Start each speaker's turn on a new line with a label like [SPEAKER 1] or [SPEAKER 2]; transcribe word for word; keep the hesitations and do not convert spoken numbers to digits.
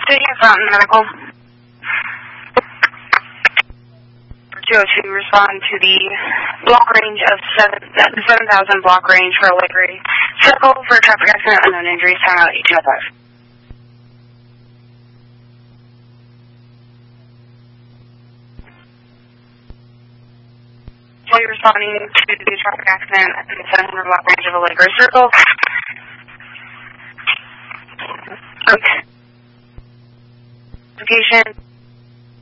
[SPEAKER 1] City Fountain Medical. two oh two, respond to the block range of seven, the seven thousand block range for Allegri. Circle for traffic accident, unknown injuries, time out eighteen oh five. Fully responding to the traffic accident in the seven hundred block range of Allegri. Circle. Okay. Location.